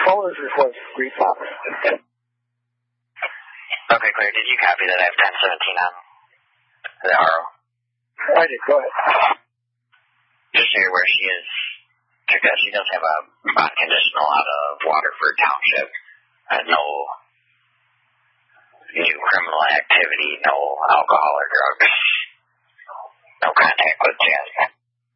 caller's report repop. Okay, clear. Did you copy that? I have 1017 on the RO. I did. Go ahead. Just here where she is, because she does have a bond conditional out of Waterford Township. No new criminal activity, no alcohol or drugs, no contact with Jasmine.